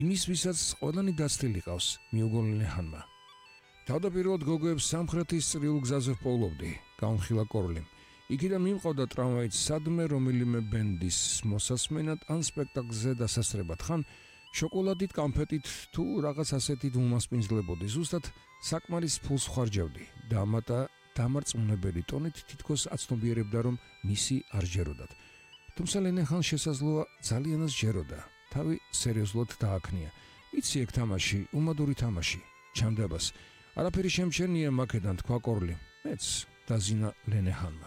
იმის ვისაც ყველანი დაცლილი ყავს, მიუგო ლენეჰანმა. თავდაპირველად გოგოებს სამხრეთის წრიულ გზაზე პოულობდი, გამხილა კორლიმ. იქიდან მიმყავდა ტრამვაით სადმე რომელიმე ბენდის მოსასმენად ან სპექტაკლზე დასასრებად, ხან შოკოლადით, კამფეტით თუ რაღაც ასეთით უმასპინძლებოდი, ზუსტად საკმარის ფულს ხარჯავდი და ამატა დამარწმუნებელი ტონით თითქოს აცნობიერებდა, რომ მისი არ ჯეროდათ. თუმცა ლენეჰანს შესაძლოა ძალიანაც ჯეროდა. თავი სერიოზულად დააქნია. იცი ეგ თამაში, უმადური თამაში, ჩამდაბას. არაფერი შემჩენია მაქედან, თქვა კორლი. მეც დაზინა ლენეჰანმა.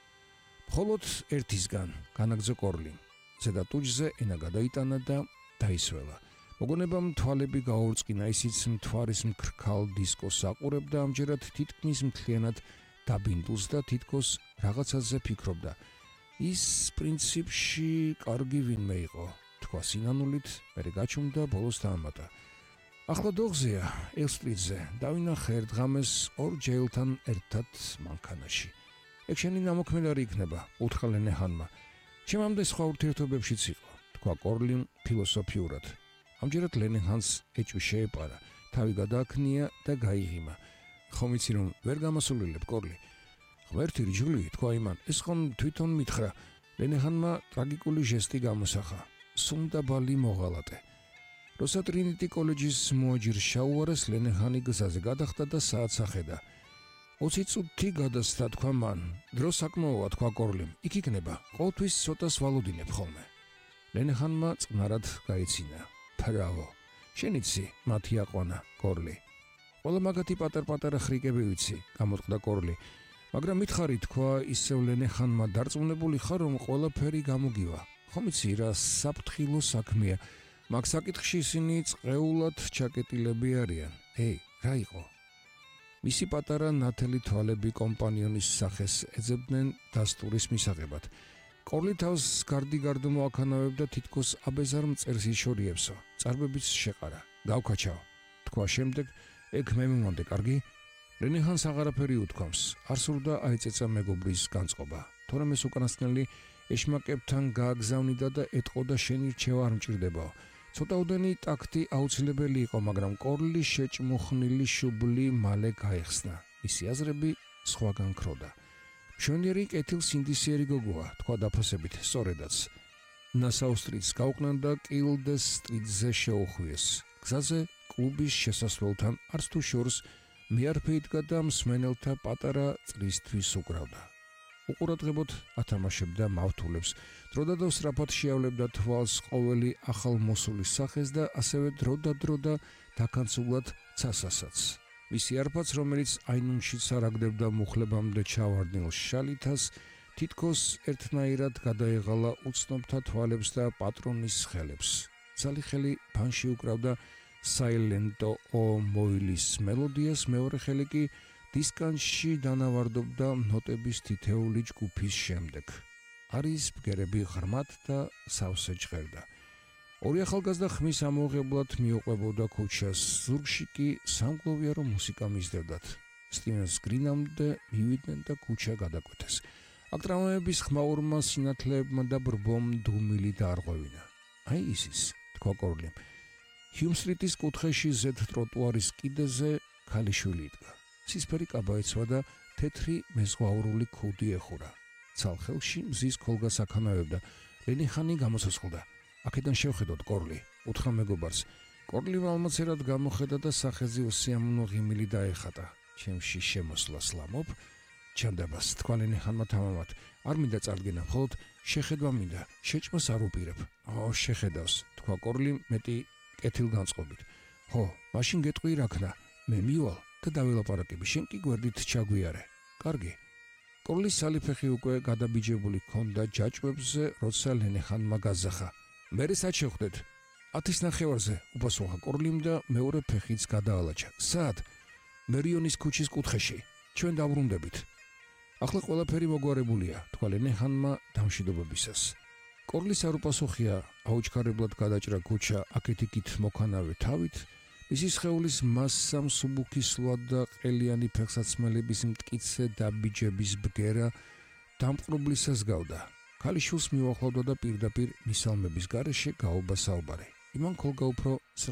მხოლოდ ერთისგან, განაგრძო კორლი. ზედა ტუჯზე ენა გადაიტანა და დაისველა. მოგონებამ თვალები გააურწყინა, ისიც მთვარის მქრქალ დისკოს აყურებდა, ამჯერად თითქმის მთლიანად დაბინდულს და თითქოს რაღაცაზე ფიქრობდა. ის პრინციპში კარგი ვინმე იყო, თქვა სინანულით, მერე გაჩუმდა, ბოლოს დაამატა. ახლა დოღზეა, ელსტრიტზე, დავინახე ერთ ღამეს ორ ჯეილთან ერთად მანქანაში. ეგ შენი ნამოქმედარი იქნება, უთხრა ლენეჰანმა. ჩემამდე სხვა ურთიერთობებშიც იყო, თქვა კორლიმ ფილოსოფიურად. ამჯერად ლენეჰანს ეჭვი შეეპარა, თავი გადააქნია და გაიღიმა. ხომ იცი რომ ვერ გამასულელებ, კორლი? ღმერთი რჯული, თქვა იმან, ეს ხომ თვითონ მითხრა. ლენეჰანმა ტრაგიკული ჟესტი გამოსახა. სუნდა ბალი მოღალატე. როცა ტრინიტი კოლეჯის მოაჯირს შაუარეს, ლენეჰანი გზაზე გადახტა და საათს ახედა. 20 წუთი გადასცა, თქვა მან. დრო საკმაოა, თქვა კორლიმ. იქ იქნება, ყოველთვის ცოტას ვალოდინებ ხოლმე. ლენეჰანმა წყნარად გაიცინა. ბრავო. შენ იცი, მათი აყვანა, კორლი. ყველა მაგათი პატარ-პატარა ხრიკები ვიცი, გამოწყდა კორლი. მაგრამ მითხარი, თქვა ისევ ლენეჰანმა, დარწმუნებული ხარ, რომ ყველაფერი გამოგივა. ხომ იცი რა საფრთხილო საქმეა. მაგ საკითხში ისინი წყეულად ჩაკეტილები არიან. რა იყო? მისი პატარა ნათელი თვალები კომპანიონის სახეს ეძებდნენ დასტურის მისაღებად. კორლი თავს გარდიგარდ მოაქანავებდა, თითქოს აბეზარ მწერს იშორიებსო. წარბებიც შეყარა. გავქაჩაო, თქვა შემდეგ, ეგ მე მომამდე, კარგი? ლენეჰანს აღარაფერი უთქვამს, არ სურდა აეწეცა მეგობრის განწყობა. თორემ ეს უკანასკნელი ეშმაკებთან გააგზავნიდა და ეტყოდა, შენი რჩევა არ მჭირდებაო. ცოტაუდენი ტაქტი აუცილებელი იყო, მაგრამ კორლი შეჭმუხნილი შუბლი მალე გაეხსნა. მისი აზრები სხვაგან ქროდა. მშვენიერი კეთილსინდისიერი გოგოა, თქვა დაფასებით, სწორედაც. ნასაუ სტრიტს გაუყნან და კილდეს სტრიტზე შეუხვიეს. გზაზე კლუბის შესასვლელთან არც თუ შორს მეარფე იდგა და მსმენელთა პატარა წრისთვის უკრავდა. უყურადღებოდ ათამაშებდა მავთულებს. დროდადრო სწრაფად შეავლებდა თვალს ყოველი ახალმოსულის სახეს და ასევე დროდადრო და დაქანცულად ცასასაც. მისი არფაც, რომელიც აინუნშიც არაგდებდა მუხლებამდე ჩავარდნილ შალითას, თითქოს ერთნაირად გადაეღალა უცნობთა თვალებს და პატრონის ხელებს. ძალი ხელი ბანში უკრავდა საილენტო ო მოილის მელოდიას, მეორე ხელი კი დისკანში დანავარდობდა ნოტების თითეული ჯგუფის შემდეგ. არის ბგერები ღრმად და სავსე ჟღერდა. ორი ახალგაზრდა ხმის ამოღებლად მიუყვებოდა ქუჩას, ზურგში კი სამგლოვიარო მუსიკა მისდევდათ. სტივენს გრინამდე მივიდნენ და ქუჩა გადაკვეთეს. აქ ტრამვაების ხმაურმა სინათლეებმა და ბრბომ დუმილი დაარღვევინა. აი ისის, თქვა კორლიმ. ჰიუმ-სტრიტის კუთხეში ზედ ტროტუარის კიდეზე ქალიშვილი იდგა. სისფერი კაბა ეცვა და თეთრი მეზღვაურული ქუდი ეხურა. ცალ ხელში მზის ქოლგას აქანავებდა. ლენეჰანი გამოსასყლდა. აქედან შევხედოთ, კორლი, უთხრა მეგობარს. კორლი ვალმოცერად გამოხედა და სახეზე უსიამოვნო ღიმილი დაეხატა. ჩემში შემოსვლას ლამობ, ჩანდაბას, თქვა ლენეჰანმა თამამად. არ მინდა წარდგენა, მხოლოდ შეხედვა მინდა, შეჭმას არ უპირებ. შეხედავს, თქვა კორლი მეტი კეთილგანწყობით. ხო, მაშინ გეტყვი რა ქნა, მე მივალ და დაველაპარაკები, შენ კი გვერდით ჩაგვიარე. კარგი. კორლის სალიფეხი უკვე გადაბიჯებული ჰქონდა ჯაჭვებზე, როცა ლენეჰანმა გაზახა. მერე სად შევხვდეთ? 10:30-ზე, უპასუხა კორლიმ და მეორე ფეხიც გადაალაჩა. სად? მერიონის ქუჩის კუთხეში. ჩვენ დავბრუნდებით. ახლა ყველაფერი მოგვარებულია, თქვა ლენეჰანმა დამშვიდობებისას. კორლის არ უპასუხია, აუჩქარებლად გადაჭრა ქუჩა აქეთ-იქით მოქანავე თავით. მისი სხეულის მასამ სუბუქი სვლა და ყელიანი ფეხსაცმელების მტკიცე დაბიჯების ბგერა დამპყრობლისას გავდა. ქალიშვილს მიუახლოვდა და პირდაპირ მისალმების გარეშე გაობა საუბარი. იმან ქოლგა უფრო